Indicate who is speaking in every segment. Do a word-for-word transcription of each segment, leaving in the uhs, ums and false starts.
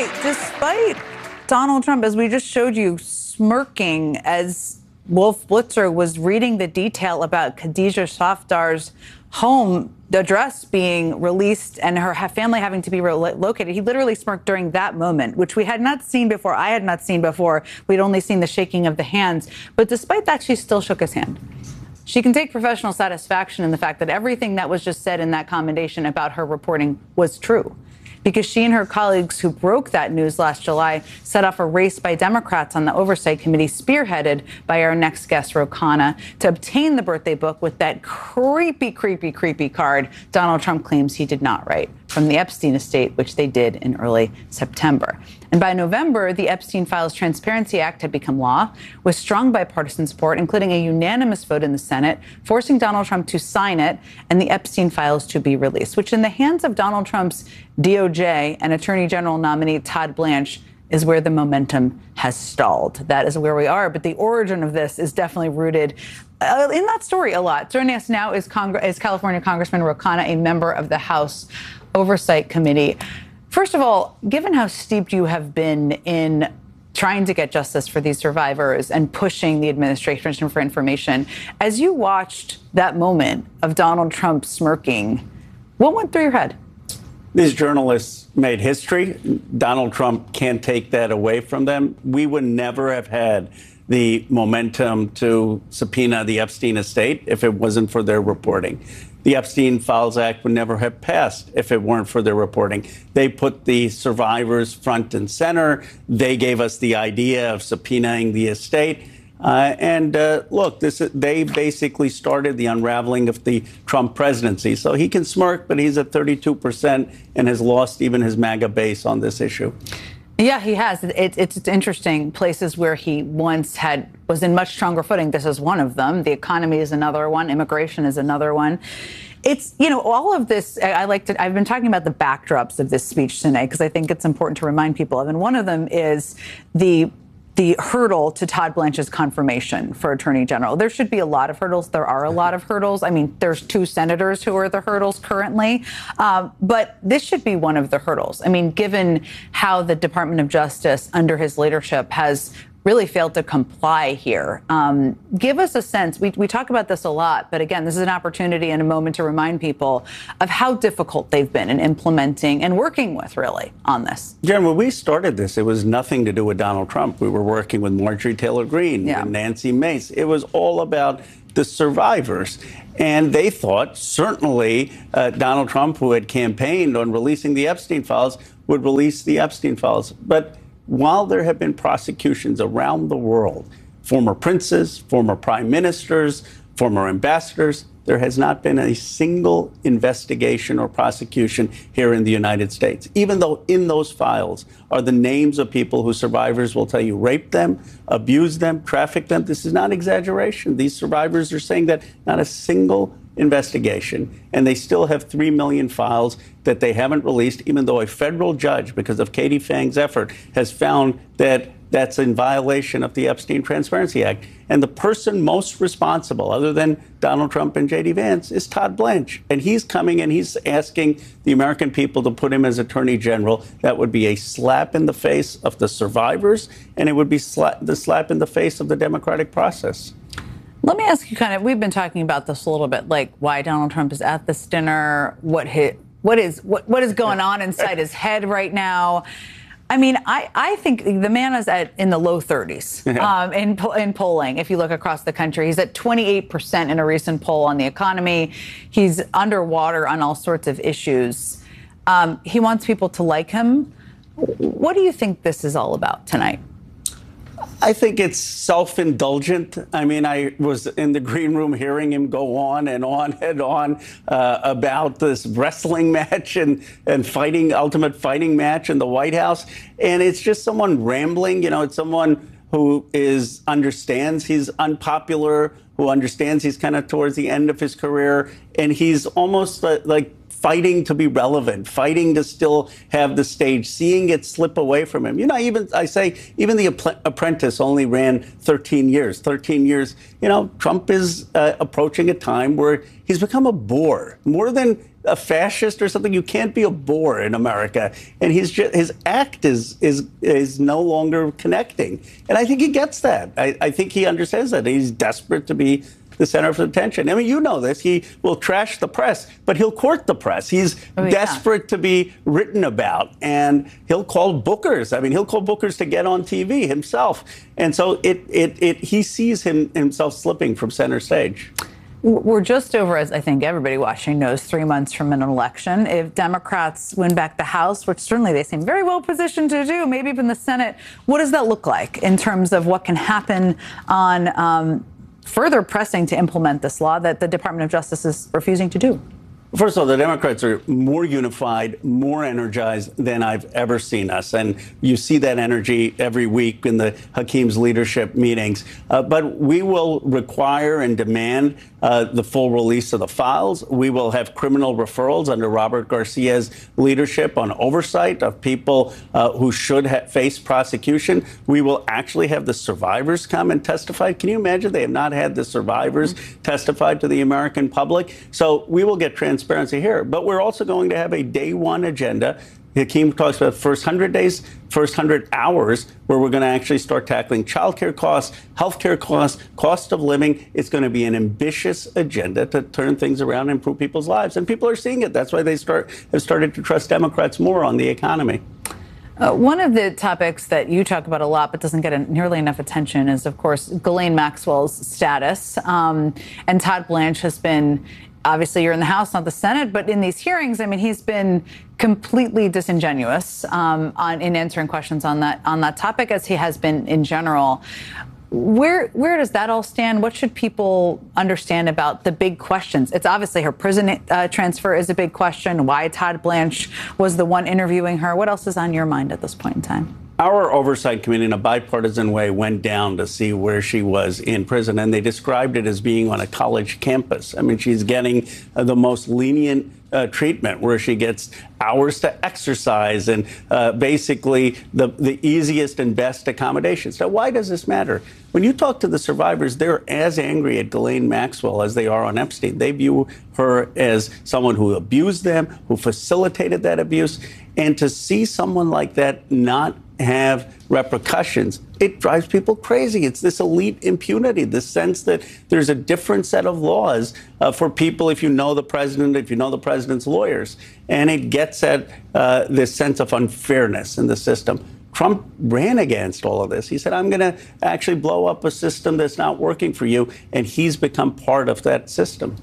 Speaker 1: Wait, despite Donald Trump, as we just showed you, smirking as Wolf Blitzer was reading the detail about Khadijah Safdar's home address being released and her family having to be relocated, he literally smirked during that moment, which we had not seen before. I had not seen before. We'd only seen the shaking of the hands. But despite that, she still shook his hand. She can take professional satisfaction in the fact that everything that was just said in that commendation about her reporting was true, because she and her colleagues who broke that news last July set off a race by Democrats on the Oversight Committee, spearheaded by our next guest, Ro Khanna, to obtain the birthday book with that creepy, creepy, creepy card Donald Trump claims he did not write from the Epstein estate, which they did in early September. And by November, the Epstein Files Transparency Act had become law, with strong bipartisan support, including a unanimous vote in the Senate, forcing Donald Trump to sign it and the Epstein files to be released, which in the hands of Donald Trump's D O J and Attorney General nominee Todd Blanche is where the momentum has stalled. That is where we are. But the origin of this is definitely rooted uh, in that story a lot. Joining us now is, Cong- is California Congressman Ro Khanna, a member of the House Oversight Committee. First of all, given how steeped you have been in trying to get justice for these survivors and pushing the administration for information, as you watched that moment of Donald Trump smirking, what went through your head?
Speaker 2: These journalists made history. Donald Trump can't take that away from them. We would never have had the momentum to subpoena the Epstein estate if it wasn't for their reporting. The Epstein Files Act would never have passed if it weren't for their reporting. They put the survivors front and center. They gave us the idea of subpoenaing the estate. Uh, and uh, look, this they basically started the unraveling of the Trump presidency. So he can smirk, but he's at thirty-two percent and has lost even his MAGA base on this issue.
Speaker 1: Yeah, he has. It, it's interesting. Places where he once had was in much stronger footing. This is one of them. The economy is another one. Immigration is another one. It's, you know, all of this. I like to. I've been talking about the backdrops of this speech tonight because I think it's important to remind people of. And one of them is the. the hurdle to Todd Blanche's confirmation for Attorney General. There should be a lot of hurdles. There are a lot of hurdles. I mean, there's two senators who are the hurdles currently. Um, but this should be one of the hurdles. I mean, given how the Department of Justice under his leadership has really failed to comply here. Um, give us a sense. We, we talk about this a lot, but again, this is an opportunity and a moment to remind people of how difficult they've been in implementing and working with, really, on this.
Speaker 2: Jen, when we started this, it was nothing to do with Donald Trump. We were working with Marjorie Taylor Greene yeah. and Nancy Mace. It was all about the survivors. And they thought, certainly, uh, Donald Trump, who had campaigned on releasing the Epstein files, would release the Epstein files. But while there have been prosecutions around the world, former princes, former prime ministers, former ambassadors, there has not been a single investigation or prosecution here in the United States, even though in those files are the names of people who survivors will tell you raped them, abused them, trafficked them. This is not exaggeration. These survivors are saying that not a single investigation, and they still have three million files that they haven't released, even though a federal judge, because of Katie Fang's effort, has found that that's in violation of the Epstein Transparency Act. And the person most responsible, other than Donald Trump and J D Vance, is Todd Blanche. And he's coming and he's asking the American people to put him as Attorney General. That would be a slap in the face of the survivors, and it would be sla- the slap in the face of the democratic process.
Speaker 1: Let me ask you kind of, we've been talking about this a little bit, like why Donald Trump is at this dinner, what hit, what is what, what is going on inside his head right now. I mean, I, I think the man is at in the low thirties um, in, in polling. If you look across the country, he's at twenty-eight percent in a recent poll on the economy. He's underwater on all sorts of issues. Um, he wants people to like him. What do you think this is all about tonight?
Speaker 2: I think it's self-indulgent. I mean, I was in the green room hearing him go on and on and on uh, about this wrestling match and, and fighting, ultimate fighting match in the White House. And it's just someone rambling. You know, it's someone who is understands he's unpopular, who understands he's kind of towards the end of his career. And he's almost uh, like fighting to be relevant, fighting to still have the stage, seeing it slip away from him. You know, even I say, even The Apprentice only ran thirteen years. thirteen years, you know, Trump is uh, approaching a time where he's become a bore. More than a fascist or something, you can't be a bore in America. And he's just, his act is is is no longer connecting. And I think he gets that. I, I think he understands that. He's desperate to be the center of attention. I mean, you know this. He will trash the press, but he'll court the press. He's oh, yeah. desperate to be written about, and he'll call bookers. I mean, he'll call bookers to get on T V himself. And so it it it he sees him himself slipping from center stage.
Speaker 1: We're just over, as I think everybody watching knows, three months from an election. If Democrats win back the House, which certainly they seem very well positioned to do, maybe even the Senate, what does that look like in terms of what can happen on um, further pressing to implement this law that the Department of Justice is refusing to do?
Speaker 2: First of all, the Democrats are more unified, more energized than I've ever seen us. And you see that energy every week in the Hakeem's leadership meetings. Uh, but we will require and demand uh, the full release of the files. We will have criminal referrals under Robert Garcia's leadership on oversight of people uh, who should ha- face prosecution. We will actually have the survivors come and testify. Can you imagine? They have not had the survivors mm-hmm. testify to the American public. So we will get transparency. Transparency here, but we're also going to have a day one agenda. Hakeem talks about first one hundred days, first one hundred hours, where we're going to actually start tackling childcare costs, healthcare costs, cost of living. It's going to be an ambitious agenda to turn things around and improve people's lives. And people are seeing it. That's why they start have started to trust Democrats more on the economy.
Speaker 1: Uh, one of the topics that you talk about a lot but doesn't get a, nearly enough attention is, of course, Ghislaine Maxwell's status. Um, and Todd Blanche has been, obviously you're in the House, not the Senate, but in these hearings, I mean, he's been completely disingenuous um, on in answering questions on that on that topic, as he has been in general. Where where does that all stand? What should people understand about the big questions? It's obviously her prison uh, transfer is a big question. Why Todd Blanche was the one interviewing her. What else is on your mind at this point in time?
Speaker 2: Our oversight committee, in a bipartisan way, went down to see where she was in prison, and they described it as being on a college campus. I mean, she's getting uh, the most lenient uh, treatment, where she gets hours to exercise and uh, basically the, the easiest and best accommodations. Now, why does this matter? When you talk to the survivors, they're as angry at Ghislaine Maxwell as they are on Epstein. They view her as someone who abused them, who facilitated that abuse. And to see someone like that not have repercussions, it drives people crazy. It's this elite impunity, the sense that there's a different set of laws uh, for people if you know the president, if you know the president's lawyers. And it gets at uh, this sense of unfairness in the system. Trump ran against all of this. He said, I'm going to actually blow up a system that's not working for you. And he's become part of that system.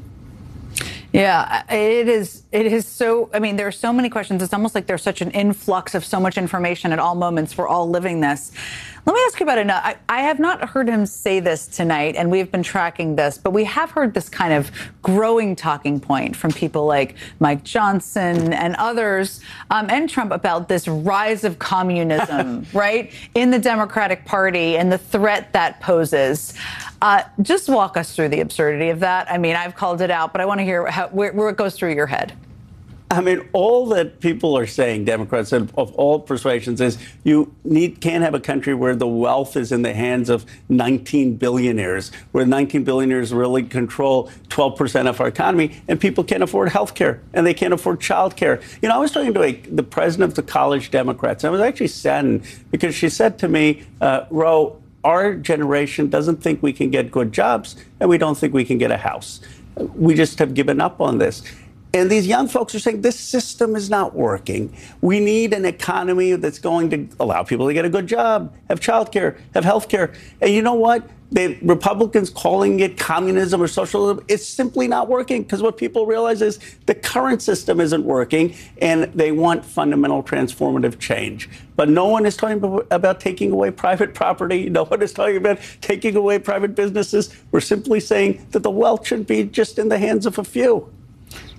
Speaker 1: Yeah, it is. It is so. I mean, there are so many questions. It's almost like there's such an influx of so much information at all moments. We're all living this. Let me ask you about it. I, I have not heard him say this tonight, and we've been tracking this, but we have heard this kind of growing talking point from people like Mike Johnson and others, um, and Trump, about this rise of communism, right, in the Democratic Party and the threat that poses. Uh, just walk us through the absurdity of that. I mean, I've called it out, but I want to hear how, where, where it goes through your head.
Speaker 2: I mean, all that people are saying, Democrats of all persuasions, is you need can't have a country where the wealth is in the hands of nineteen billionaires, where nineteen billionaires really control twelve percent of our economy, and people can't afford health care, and they can't afford child care. You know, I was talking to a, the president of the College Democrats, and I was actually saddened because she said to me, uh, Ro, our generation doesn't think we can get good jobs, and we don't think we can get a house. We just have given up on this. And these young folks are saying this system is not working. We need an economy that's going to allow people to get a good job, have child care, have health care. And you know what? The Republicans calling it communism or socialism, it's simply not working, because what people realize is the current system isn't working, and they want fundamental transformative change. But no one is talking about taking away private property. No one is talking about taking away private businesses. We're simply saying that the wealth should be just in the hands of a few.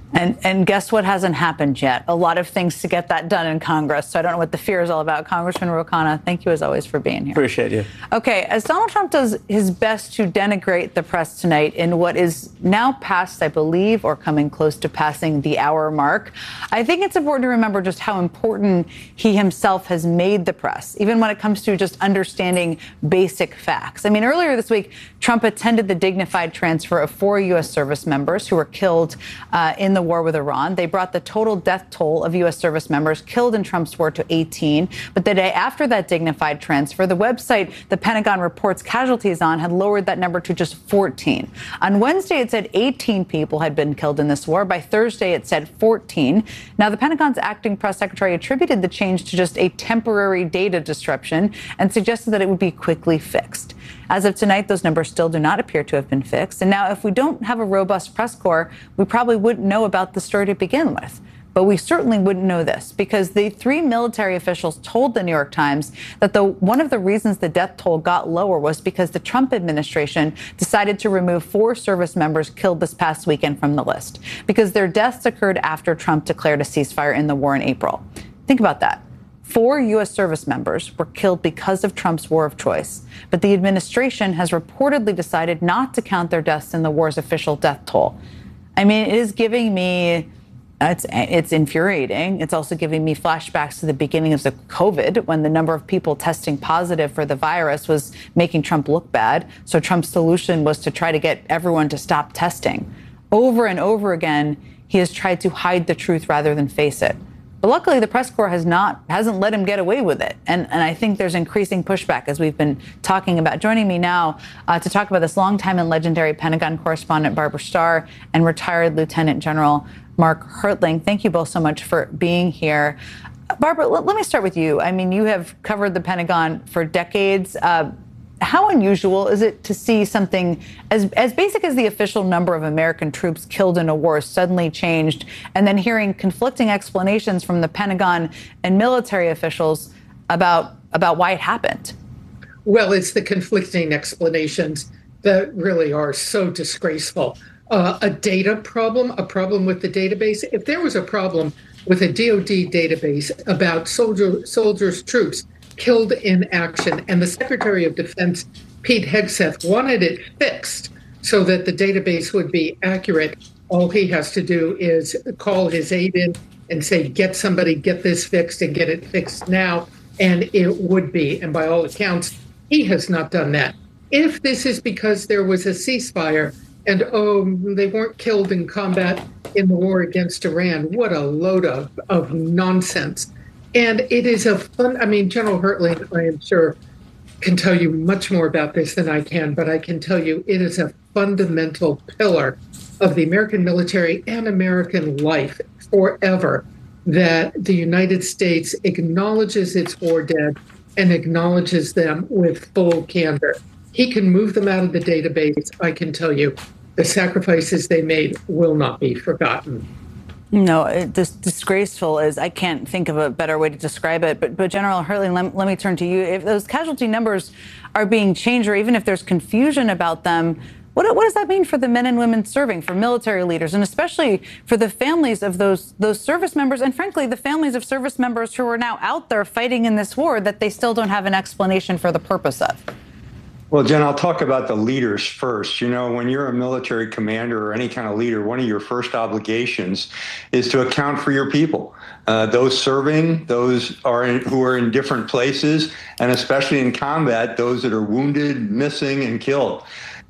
Speaker 1: And and guess what hasn't happened yet? A lot of things to get that done in Congress. So I don't know what the fear is all about. Congressman Ro Khanna, thank you as always for being here.
Speaker 2: Appreciate you.
Speaker 1: Okay, as Donald Trump does his best to denigrate the press tonight in what is now past, I believe, or coming close to passing the hour mark, I think it's important to remember just how important he himself has made the press, even when it comes to just understanding basic facts. I mean, earlier this week, Trump attended the dignified transfer of four U S service members who were killed uh, in the war with Iran. They brought the total death toll of U S service members killed in Trump's war to eighteen. But the day after that dignified transfer, the website the Pentagon reports casualties on had lowered that number to just fourteen. On Wednesday, it said eighteen people had been killed in this war. By Thursday, it said fourteen. Now, the Pentagon's acting press secretary attributed the change to just a temporary data disruption and suggested that it would be quickly fixed. As of tonight, those numbers still do not appear to have been fixed. And now, if we don't have a robust press corps, we probably wouldn't know about the story to begin with. But we certainly wouldn't know this because the three military officials told the New York Times that the one of the reasons the death toll got lower was because the Trump administration decided to remove four service members killed this past weekend from the list because their deaths occurred after Trump declared a ceasefire in the war in April. Think about that. Four U S service members were killed because of Trump's war of choice, but the administration has reportedly decided not to count their deaths in the war's official death toll. I mean, it is giving me, it's, it's infuriating. It's also giving me flashbacks to the beginning of the COVID when the number of people testing positive for the virus was making Trump look bad. So Trump's solution was to try to get everyone to stop testing. Over and over again, he has tried to hide the truth rather than face it. But luckily, the press corps has not hasn't let him get away with it. And, and I think there's increasing pushback, as we've been talking about. Joining me now uh, to talk about this longtime and legendary Pentagon correspondent, Barbara Starr, and retired Lieutenant General Mark Hertling. Thank you both so much for being here. Barbara, let, let me start with you. I mean, you have covered the Pentagon for decades. Uh, How unusual is it to see something as, as basic as the official number of American troops killed in a war suddenly changed, and then hearing conflicting explanations from the Pentagon and military officials about, about why it happened?
Speaker 3: Well, it's the conflicting explanations that really are so disgraceful. Uh, a data problem, a problem with the database. If there was a problem with a D O D database about soldier, soldiers, troops, killed in action, and the Secretary of Defense, Pete Hegseth, wanted it fixed so that the database would be accurate, all he has to do is call his aide in and say, get somebody, get this fixed and get it fixed now, and it would be. And by all accounts, he has not done that. If this is because there was a ceasefire and, oh, they weren't killed in combat in the war against Iran, what a load of, of nonsense. And it is a fun, I mean, General Hertling, I am sure, can tell you much more about this than I can, but I can tell you it is a fundamental pillar of the American military and American life forever that the United States acknowledges its war dead and acknowledges them with full candor. He can move them out of the database. I can tell you the sacrifices they made will not be forgotten.
Speaker 1: No, it, this disgraceful is, I can't think of a better way to describe it. But, but General Hertling, let, let me turn to you. If those casualty numbers are being changed, or even if there's confusion about them, what, what does that mean for the men and women serving, for military leaders, and especially for the families of those those service members, and frankly, the families of service members who are now out there fighting in this war that they still don't have an explanation for the purpose of?
Speaker 4: Well, Jen, I'll talk about the leaders first. You know, when you're a military commander or any kind of leader, one of your first obligations is to account for your people. Uh, those serving, those are in, who are in different places, and especially in combat, those that are wounded, missing, and killed.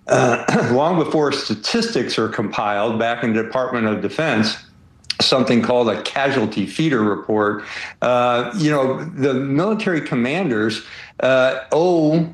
Speaker 4: Uh, long before statistics are compiled back in the Department of Defense, something called a casualty feeder report, uh, you know, the military commanders uh, owe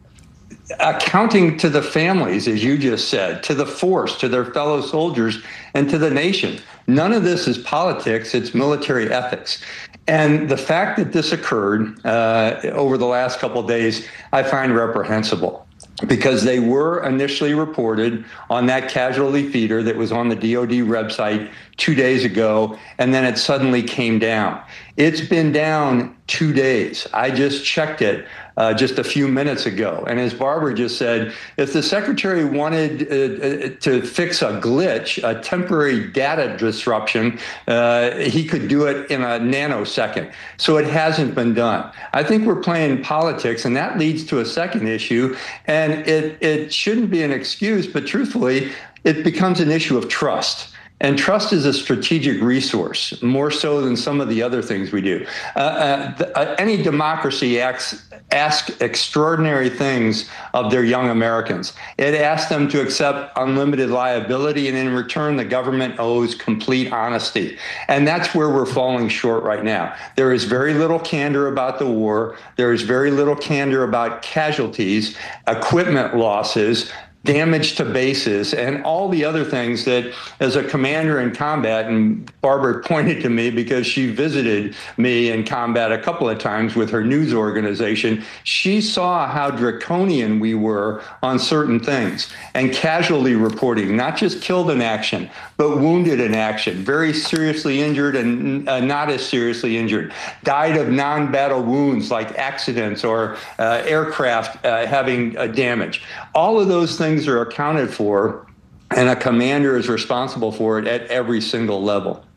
Speaker 4: accounting to the families, as you just said, to the force, to their fellow soldiers, and to the nation. None of this is politics, it's military ethics. And the fact that this occurred uh, over the last couple of days, I find reprehensible, because they were initially reported on that casualty feeder that was on the D O D website two days ago, and then it suddenly came down. It's been down two days. I just checked it uh, just a few minutes ago. And as Barbara just said, if the secretary wanted uh, to fix a glitch, a temporary data disruption, uh, he could do it in a nanosecond. So it hasn't been done. I think we're playing politics, and that leads to a second issue. And it, it shouldn't be an excuse, but truthfully, it becomes an issue of trust. And trust is a strategic resource, more so than some of the other things we do. Uh, uh, th- uh, any democracy acts, asks extraordinary things of their young Americans. It asks them to accept unlimited liability, and in return, the government owes complete honesty. And that's where we're falling short right now. There is very little candor about the war. There is very little candor about casualties, equipment losses, damage to bases, and all the other things that, as a commander in combat, and Barbara pointed to me because she visited me in combat a couple of times with her news organization, she saw how draconian we were on certain things. And casualty reporting, not just killed in action, but wounded in action, very seriously injured and uh, not as seriously injured, died of non-battle wounds like accidents or uh, aircraft uh, having uh, damage. All of those things are accounted for, and a commander is responsible for it at every single level.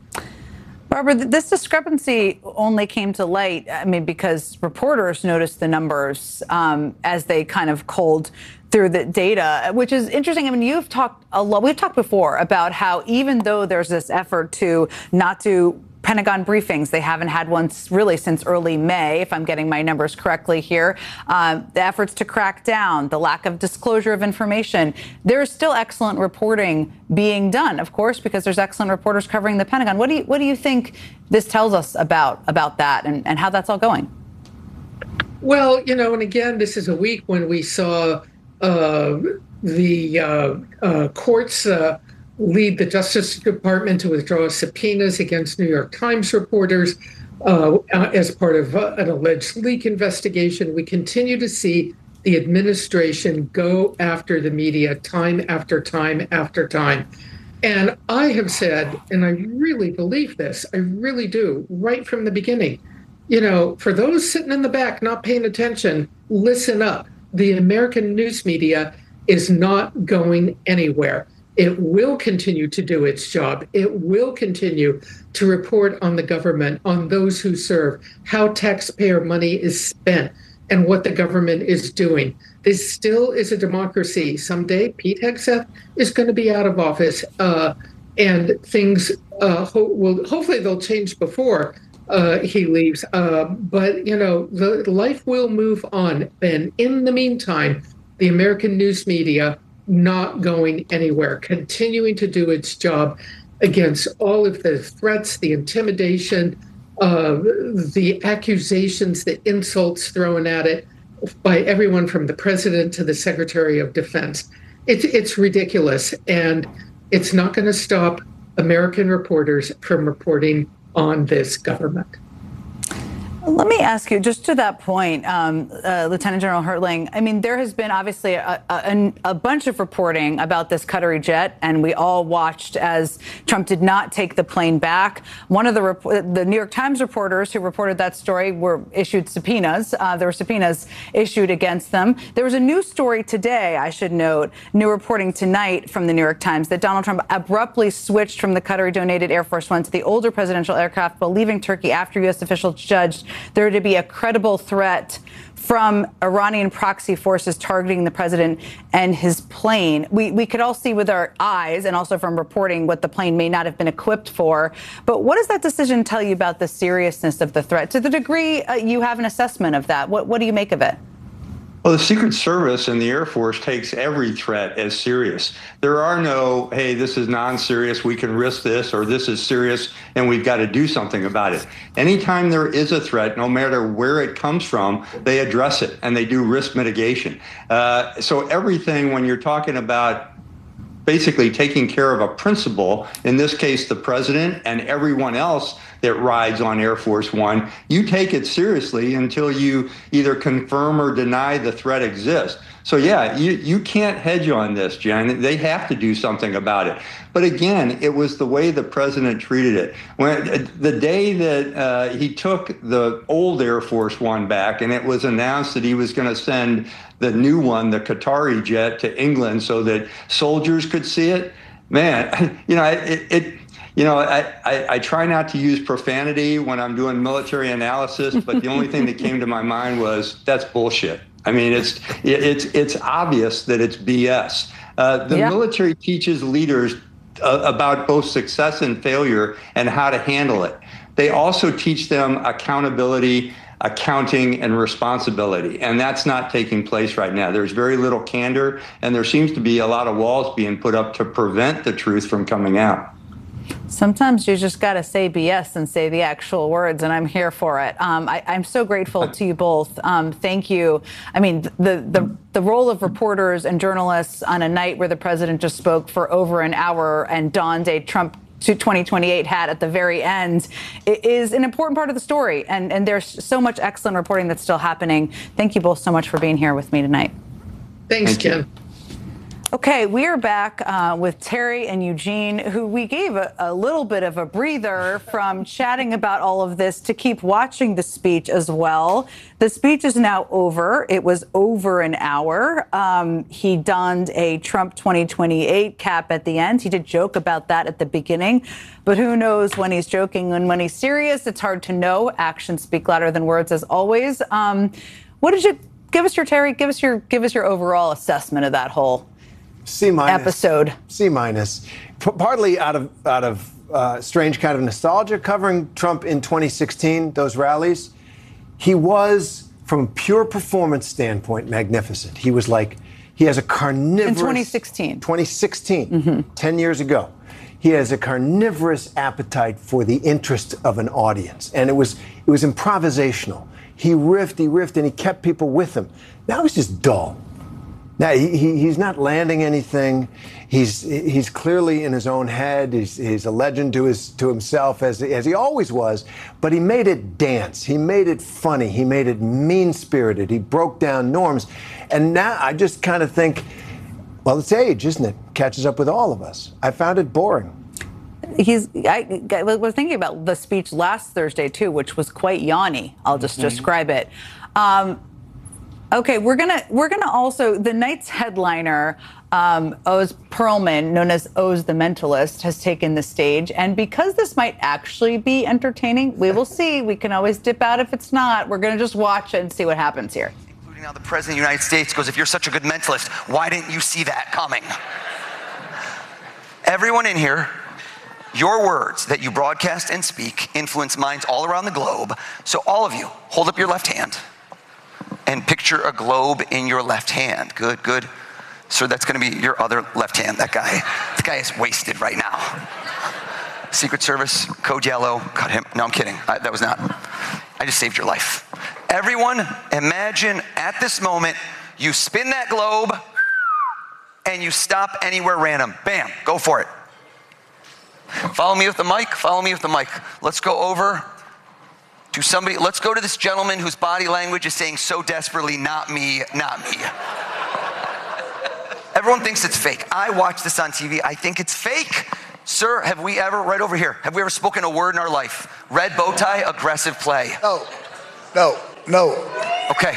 Speaker 1: Barbara, this discrepancy only came to light, I mean, because reporters noticed the numbers um, as they kind of culled through the data, which is interesting. I mean, you've talked a lot, we've talked before about how even though there's this effort to not do Pentagon briefings, they haven't had one really since early May, if I'm getting my numbers correctly here. Uh, the efforts to crack down, the lack of disclosure of information, there is still excellent reporting being done, of course, because there's excellent reporters covering the Pentagon. What do you, what do you think this tells us about, about that and, and how that's all going?
Speaker 3: Well, you know, and again, this is a week when we saw uh, the uh, uh, courts uh, lead the Justice Department to withdraw subpoenas against New York Times reporters uh, as part of uh, an alleged leak investigation. We continue to see the administration go after the media time after time after time. And I have said, and I really believe this, I really do, right from the beginning, you know, for those sitting in the back not paying attention, listen up. The American news media is not going anywhere. It will continue to do its job. It will continue to report on the government, on those who serve, how taxpayer money is spent, and what the government is doing. This still is a democracy. Someday, Pete Hegseth is going to be out of office, uh, and things uh, ho- will hopefully they'll change before uh, he leaves. Uh, but you know, the life will move on. And in the meantime, the American news media not going anywhere, continuing to do its job against all of the threats, the intimidation, uh, the accusations, the insults thrown at it by everyone from the president to the Secretary of Defense. It's, it's ridiculous, and it's not going to stop American reporters from reporting on this government.
Speaker 1: Let me ask you, just to that point, um, uh, Lieutenant General Hertling, I mean, there has been obviously a, a, a bunch of reporting about this Qatari jet, and we all watched as Trump did not take the plane back. One of the rep- the New York Times reporters who reported that story were issued subpoenas. Uh, there were subpoenas issued against them. There was a new story today, I should note, new reporting tonight from the New York Times, that Donald Trump abruptly switched from the Qatari-donated Air Force One to the older presidential aircraft while leaving Turkey after U S officials judged there to be a credible threat from Iranian proxy forces targeting the president and his plane. We we could all see with our eyes, and also from reporting, what the plane may not have been equipped for. But what does that decision tell you about the seriousness of the threat? To the degree uh, you have an assessment of that, what what do you make of it?
Speaker 4: Well, the Secret Service and the Air Force takes every threat as serious. There are no, hey, this is non-serious, we can risk this, or this is serious and we've got to do something about it. Anytime there is a threat, no matter where it comes from, they address it and they do risk mitigation. Uh, so everything, when you're talking about basically taking care of a principal, in this case, the president and everyone else that rides on Air Force One, you take it seriously until you either confirm or deny the threat exists. So yeah, you, you can't hedge on this, Jen. They have to do something about it. But again, it was the way the president treated it. When the day that uh, he took the old Air Force One back, and it was announced that he was going to send the new one, the Qatari jet, to England so that soldiers could see it. Man, you know, it. it You know, I, I, I try not to use profanity when I'm doing military analysis, but the only thing that came to my mind was that's bullshit. I mean, it's it's it's obvious that it's B S. Uh, the yeah. military teaches leaders uh, about both success and failure and how to handle it. They also teach them accountability, accounting, and responsibility, and that's not taking place right now. There's very little candor, and there seems to be a lot of walls being put up to prevent the truth from coming out.
Speaker 1: Sometimes you just got to say B S and say the actual words, and I'm here for it. Um, I, I'm so grateful to you both. Um, thank you. I mean, the, the the role of reporters and journalists on a night where the president just spoke for over an hour and donned a Trump to twenty twenty-eight hat at the very end is an important part of the story. And, and there's so much excellent reporting that's still happening. Thank you both so much for being here with me tonight.
Speaker 3: Thanks,
Speaker 4: Thank
Speaker 3: Jen.
Speaker 4: you.
Speaker 1: Okay, we are back uh, with Terry and Eugene, who we gave a, a little bit of a breather from chatting about all of this to keep watching the speech as well. The speech is now over. It was over an hour. Um, he donned a Trump twenty twenty-eight cap at the end. He did joke about that at the beginning, but who knows when he's joking and when he's serious? It's hard to know. Actions speak louder than words, as always. Um, what did you give us your Terry? Give us your give us your overall assessment of that whole
Speaker 5: C minus
Speaker 1: episode.
Speaker 5: C minus, P- partly out of out of uh, strange kind of nostalgia covering Trump in twenty sixteen, those rallies. He was, from a pure performance standpoint, magnificent. He was like, he has a carnivorous.
Speaker 1: In twenty sixteen.
Speaker 5: twenty sixteen,
Speaker 1: mm-hmm.
Speaker 5: ten years ago. He has a carnivorous appetite for the interest of an audience, and it was it was improvisational. He riffed, he riffed, and he kept people with him. Now he's just dull. Now, he, he, he's not landing anything. He's he's clearly in his own head. He's, he's a legend to his to himself, as, as he always was. But he made it dance. He made it funny. He made it mean-spirited. He broke down norms. And now I just kind of think, well, it's age, isn't it? Catches up with all of us. I found it boring.
Speaker 1: He's. I, I was thinking about the speech last Thursday, too, which was quite yawny. I'll just mm-hmm. describe it. Um, Okay, we're gonna we're gonna also the night's headliner, um, Oz Perlman, known as Oz the Mentalist, has taken the stage, and because this might actually be entertaining, we will see. We can always dip out if it's not. We're gonna just watch it and see what happens here.
Speaker 6: Including now the President of the United States goes, if you're such a good mentalist, why didn't you see that coming? Everyone in here, your words that you broadcast and speak influence minds all around the globe. So all of you, hold up your left hand. And picture a globe in your left hand. Good, good. Sir, that's going to be your other left hand. That guy, that guy is wasted right now. Secret Service, code yellow, cut him. No, I'm kidding. I, that was not. I just saved your life. Everyone, imagine at this moment, you spin that globe and you stop anywhere random. Bam, go for it. Follow me with the mic. Follow me with the mic. Let's go over to somebody. Let's go to this gentleman whose body language is saying so desperately, not me, not me. Everyone thinks it's fake. I watch this on T V. I think it's fake. Sir, have we ever, right over here, have we ever spoken a word in our life? Red bow tie, aggressive play.
Speaker 7: No, no, no.
Speaker 6: Okay.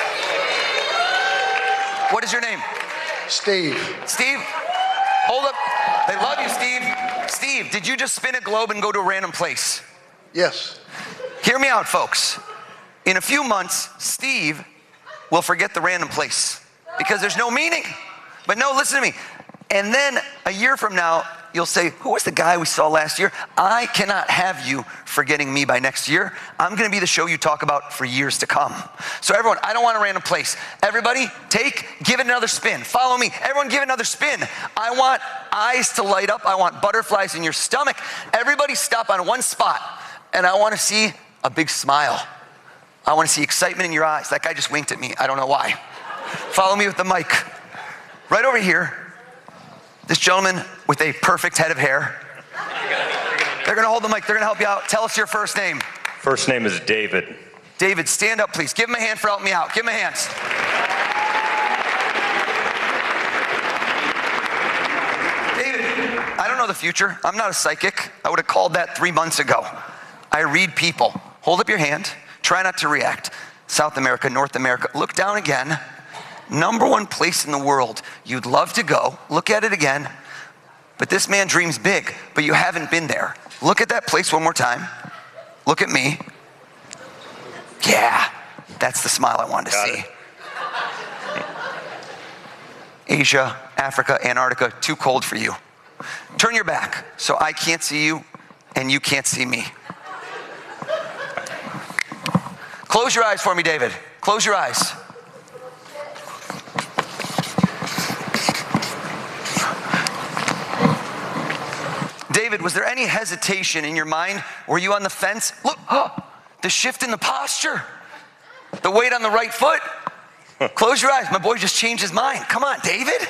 Speaker 6: What is your name?
Speaker 7: Steve.
Speaker 6: Steve, hold up. They love you, Steve. Steve, did you just spin a globe and go to a random place?
Speaker 7: Yes.
Speaker 6: Hear me out, folks. In a few months, Steve will forget the random place because there's no meaning. But no, listen to me. And then a year from now, you'll say, who was the guy we saw last year? I cannot have you forgetting me by next year. I'm going to be the show you talk about for years to come. So everyone, I don't want a random place. Everybody, take, give it another spin. Follow me. Everyone, give it another spin. I want eyes to light up. I want butterflies in your stomach. Everybody stop on one spot. And I want to see a big smile. I want to see excitement in your eyes. That guy just winked at me. I don't know why. Follow me with the mic. Right over here, this gentleman with a perfect head of hair. They're going to hold the mic. They're going to help you out. Tell us your first name.
Speaker 8: First name is David.
Speaker 6: David, stand up, please. Give him a hand for helping me out. Give him a hand. don't know the future. I'm not a psychic. I would have called that three months ago. I read people. Hold up your hand. Try not to react. South America, North America. Look down again. Number one place in the world you'd love to go. Look at it again. But this man dreams big, but you haven't been there. Look at that place one more time. Look at me. Yeah, that's the smile I wanted to
Speaker 8: Got
Speaker 6: see.
Speaker 8: it.
Speaker 6: Asia, Africa, Antarctica, too cold for you. Turn your back so I can't see you and you can't see me. Close your eyes for me, David. Close your eyes. David, was there any hesitation in your mind? Were you on the fence? Look, oh, the shift in the posture, the weight on the right foot. Close your eyes. My boy just changed his mind. Come on, David.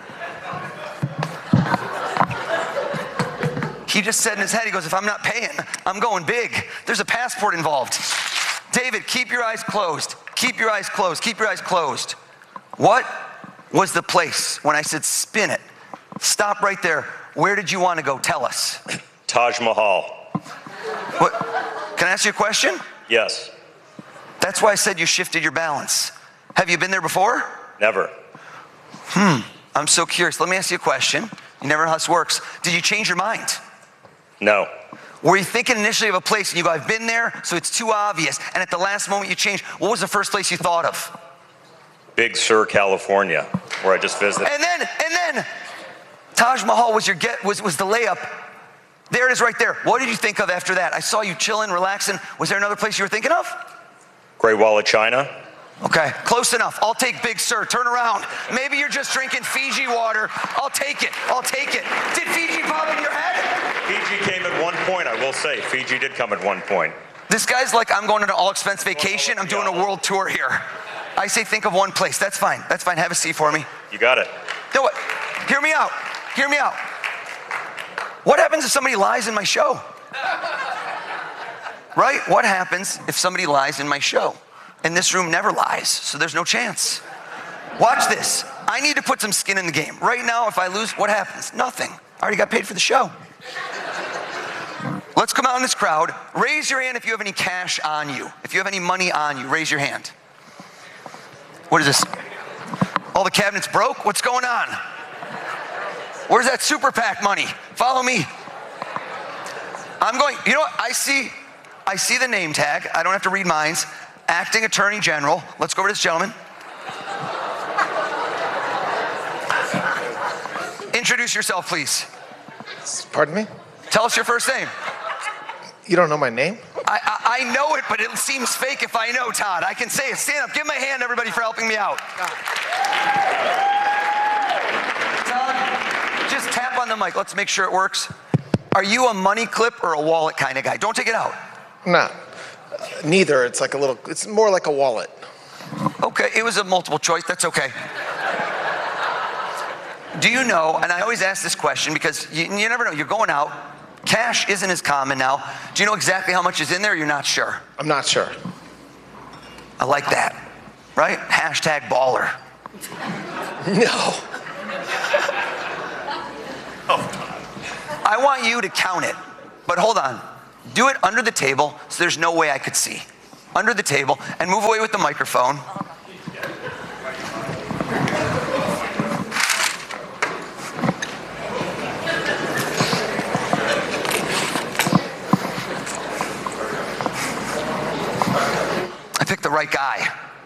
Speaker 6: He just said in his head, he goes, if I'm not paying, I'm going big. There's a passport involved. David, keep your eyes closed. Keep your eyes closed. Keep your eyes closed. What was the place when I said spin it? Stop right there. Where did you want to go? Tell us.
Speaker 8: Taj Mahal.
Speaker 6: What? Can I ask you a question?
Speaker 8: Yes.
Speaker 6: That's why I said you shifted your balance. Have you been there before?
Speaker 8: Never.
Speaker 6: Hmm. I'm so curious. Let me ask you a question. You never know how this works. Did you change your mind?
Speaker 8: No.
Speaker 6: Were you thinking initially of a place and you go, I've been there, so it's too obvious, and at the last moment you changed? What was the first place you thought of?
Speaker 8: Big Sur, California, where I just visited.
Speaker 6: And then, and then, Taj Mahal was your get was was the layup. There it is right there. What did you think of after that? I saw you chilling, relaxing. Was there another place you were thinking of?
Speaker 8: Great Wall of China.
Speaker 6: Okay, close enough. I'll take Big Sur. Turn around. Maybe you're just drinking Fiji water. I'll take it. I'll take it. Did Fiji pop in your head?
Speaker 8: Fiji came at one point, I will say. Fiji did come at one point.
Speaker 6: This guy's like, I'm going on an all-expense vacation. I'm doing a world tour here. I say think of one place. That's fine. That's fine. Have a seat for me.
Speaker 8: You got it.
Speaker 6: No, what? Hear me out. Hear me out. What happens if somebody lies in my show? Right? What happens if somebody lies in my show? And this room never lies, so there's no chance. Watch this. I need to put some skin in the game. Right now, if I lose, what happens? Nothing. I already got paid for the show. Let's come out in this crowd. Raise your hand if you have any cash on you. If you have any money on you, raise your hand. What is this? All the cabinets broke? What's going on? Where's that super PAC money? Follow me. I'm going, you know what? I see, I see the name tag. I don't have to read minds. Acting Attorney General. Let's go over to this gentleman. Introduce yourself, please.
Speaker 9: Pardon me?
Speaker 6: Tell us your first name.
Speaker 9: You don't know my name?
Speaker 6: I, I, I know it, but it seems fake if I know, Todd. I can say it. Stand up. Give my hand, everybody, for helping me out. Todd, just tap on the mic. Let's make sure it works. Are you a money clip or a wallet kind of guy? Don't take it out.
Speaker 9: No. Uh, neither. It's like a little, it's more like a wallet.
Speaker 6: Okay, it was a multiple choice. That's okay. Do you know, and I always ask this question because you, you never know, you're going out, cash isn't as common now. Do you know exactly how much is in there or you're not sure?
Speaker 9: I'm not sure.
Speaker 6: I like that, right? Hashtag baller.
Speaker 9: No.
Speaker 6: I want you to count it, but hold on. Do it under the table so there's no way I could see. Under the table, and move away with the microphone. I picked the right guy.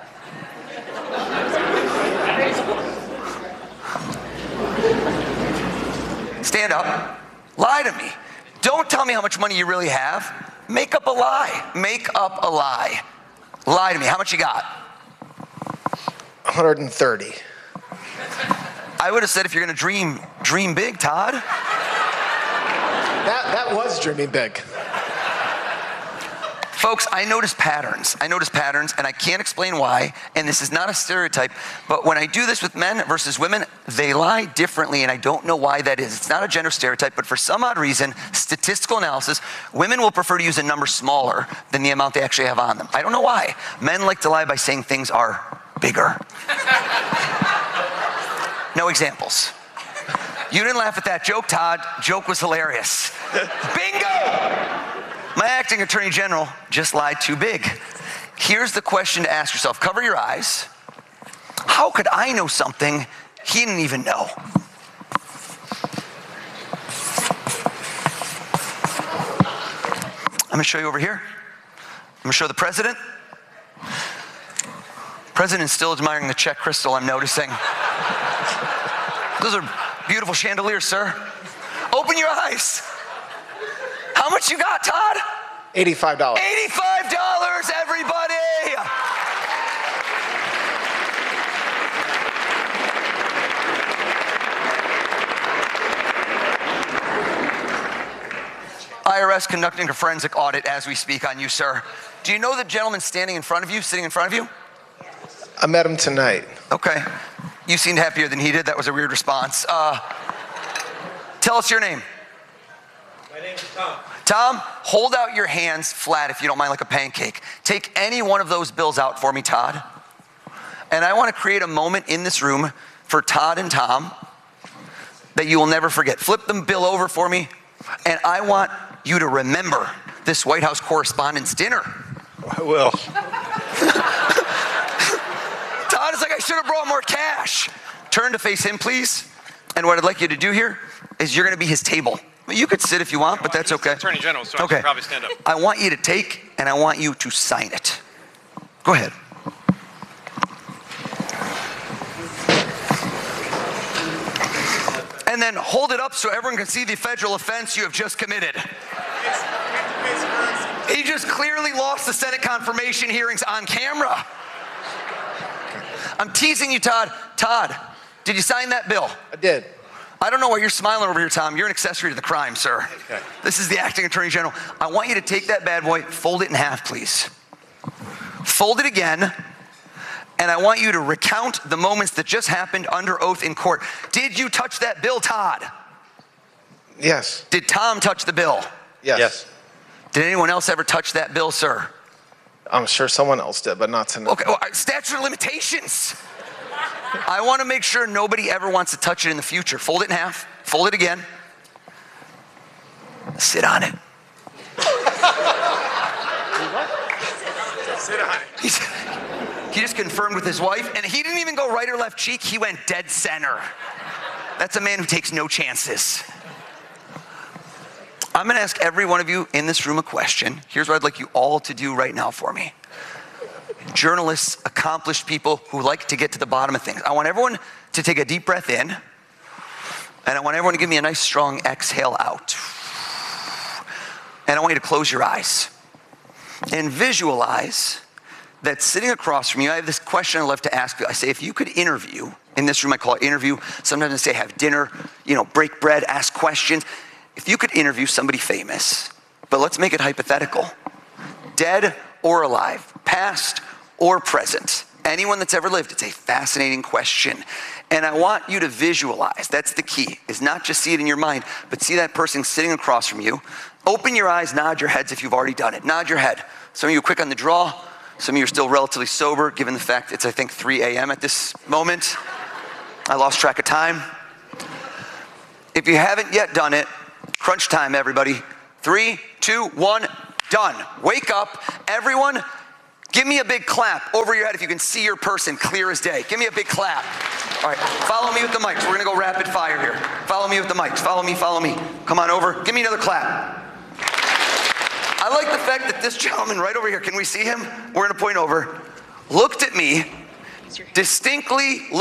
Speaker 6: Stand up. Lie to me. Don't tell me how much money you really have. Make up a lie. Make up a lie. Lie to me. How much you got?
Speaker 9: one hundred thirty.
Speaker 6: I would have said if you're going to dream, dream big, Todd.
Speaker 9: That, that was dreaming big.
Speaker 6: Folks, I notice patterns. I notice patterns, and I can't explain why, and this is not a stereotype, but when I do this with men versus women, they lie differently, and I don't know why that is. It's not a gender stereotype, but for some odd reason, statistical analysis, women will prefer to use a number smaller than the amount they actually have on them. I don't know why. Men like to lie by saying things are bigger. No examples. You didn't laugh at that joke, Todd. Joke was hilarious. Bingo! My acting attorney general just lied too big. Here's the question to ask yourself. Cover your eyes. How could I know something he didn't even know? I'm gonna show you over here. I'm gonna show the president. President's still admiring the Czech crystal, I'm noticing. Those are beautiful chandeliers, sir. Open your eyes. How much you got, Todd?
Speaker 9: eighty-five dollars.
Speaker 6: eighty-five dollars, everybody! I R S conducting a forensic audit as we speak on you, sir. Do you know the gentleman standing in front of you, sitting in front of you?
Speaker 9: I met him tonight.
Speaker 6: Okay. You seemed happier than he did. That was a weird response. Uh, tell us your name.
Speaker 9: My name is Tom.
Speaker 6: Tom, hold out your hands flat if you don't mind, like a pancake. Take any one of those bills out for me, Todd. And I want to create a moment in this room for Todd and Tom that you will never forget. Flip the bill over for me, and I want you to remember this White House Correspondents' Dinner.
Speaker 9: I will.
Speaker 6: Todd is like, I should have brought more cash. Turn to face him, please. And what I'd like you to do here is you're going to be his table. You could sit if you want, but that's okay.
Speaker 10: Attorney General, so I
Speaker 6: okay.
Speaker 10: should probably stand up.
Speaker 6: I want you to take, and I want you to sign it. Go ahead. And then hold it up so everyone can see the federal offense you have just committed. He just clearly lost the Senate confirmation hearings on camera. I'm teasing you, Todd. Todd, did you sign that bill?
Speaker 9: I did.
Speaker 6: I don't know why you're smiling over here, Tom. You're an accessory to the crime, sir.
Speaker 9: Okay.
Speaker 6: This is the acting attorney general. I want you to take that bad boy, fold it in half, please. Fold it again, and I want you to recount the moments that just happened under oath in court. Did you touch that bill, Todd?
Speaker 9: Yes.
Speaker 6: Did Tom touch the bill?
Speaker 9: Yes.
Speaker 10: Yes.
Speaker 6: Did anyone else ever touch that bill, sir?
Speaker 9: I'm sure someone else did, but not tonight.
Speaker 6: Okay, well, statute of limitations. I want to make sure nobody ever wants to touch it in the future. Fold it in half. Fold it again. Sit on it.
Speaker 10: Sit on it.
Speaker 6: He's, he just confirmed with his wife, and he didn't even go right or left cheek. He went dead center. That's a man who takes no chances. I'm going to ask every one of you in this room a question. Here's what I'd like you all to do right now for me. Journalists, accomplished people who like to get to the bottom of things. I want everyone to take a deep breath in, and I want everyone to give me a nice strong exhale out. And I want you to close your eyes and visualize that sitting across from you. I have this question I love to ask you. I say, if you could interview, in this room I call it interview, sometimes I say have dinner, you know, break bread, ask questions. If you could interview somebody famous, but let's make it hypothetical, dead or alive, past or present, anyone that's ever lived, it's a fascinating question. And I want you to visualize, that's the key, is not just see it in your mind, but see that person sitting across from you. Open your eyes, nod your heads if you've already done it. Nod your head. Some of you are quick on the draw. Some of you are still relatively sober, given the fact it's, I think, three a.m. at this moment. I lost track of time. If you haven't yet done it, crunch time, everybody. Three, two, one, done. Wake up. Everyone, give me a big clap over your head if you can see your person clear as day. Give me a big clap. All right, follow me with the mics. We're going to go rapid fire here. Follow me with the mics. Follow me, follow me. Come on over. Give me another clap. I like the fact that this gentleman right over here, can we see him? We're going to point over, looked at me, distinctly